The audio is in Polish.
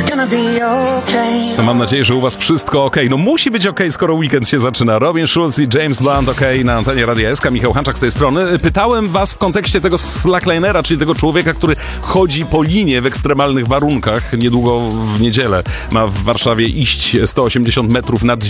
No mam nadzieję, że u was wszystko okej. No musi być okej, skoro weekend się zaczyna. Robin Schulz i James Blunt na antenie Radia SK. Michał Hanczak z tej strony. Pytałem was w kontekście tego slacklinera, czyli tego człowieka, który chodzi po linie w ekstremalnych warunkach. Niedługo w niedzielę ma w Warszawie iść 180 metrów nad